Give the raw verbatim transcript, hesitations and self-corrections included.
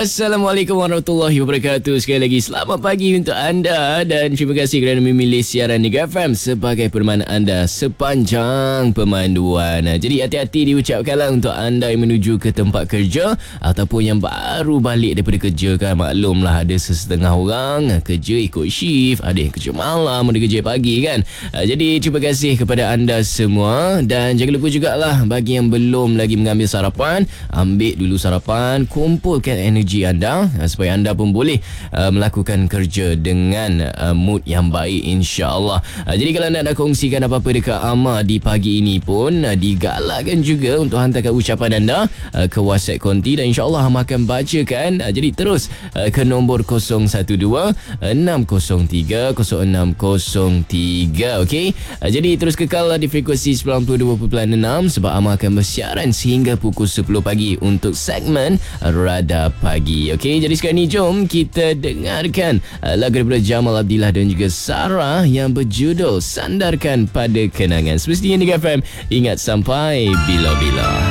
Assalamualaikum warahmatullahi wabarakatuh. Sekali lagi selamat pagi untuk anda dan terima kasih kerana memilih siaran Mega F M sebagai penemandu anda sepanjang pemanduan. Jadi hati-hati diucapkanlah untuk anda yang menuju ke tempat kerja ataupun yang baru balik daripada kerja kan. Maklumlah ada sesetengah orang kerja ikut shift, ada yang kerja malam, ada kerja pagi kan. Jadi terima kasih kepada anda semua dan jangan lupa jugalah bagi yang belum lagi mengambil sarapan, ambil dulu sarapan, kumpulkan energi anda uh, supaya anda pun boleh uh, melakukan kerja dengan uh, mood yang baik insya-Allah. Uh, jadi kalau anda nak kongsikan apa-apa dekat Amar di pagi ini pun uh, digalakkan juga untuk hantarkan ucapan anda uh, ke WhatsApp konti dan insya-Allah Amar akan bacakan. Uh, jadi terus uh, ke nombor kosong satu dua enam kosong tiga kosong enam kosong tiga. Okey. Uh, jadi terus kekal di frekuensi sembilan puluh dua perpuluhan enam sebab Amar akan bersiaran sehingga pukul sepuluh pagi untuk segmen Radar Pagi. Okey, jadi sekarang ni jom kita dengarkan uh, lagu daripada Jamal Abdillah dan juga Sarah yang berjudul Sandarkan Pada Kenangan. Semestinya di F M, ingat sampai bila-bila.